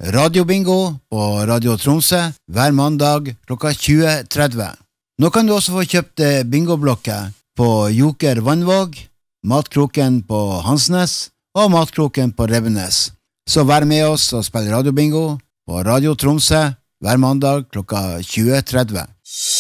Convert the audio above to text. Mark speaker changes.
Speaker 1: radiobingo på Radio Tromsø hver mandag klokka 20:30. Nå kan du også få kjøpt bingoblokker på Joker Vannvåg, Matkroken på Hansnes og Matkroken på Revenes. Så vær med oss og spill radiobingo på Radio Tromsø hver mandag klokka 20:30.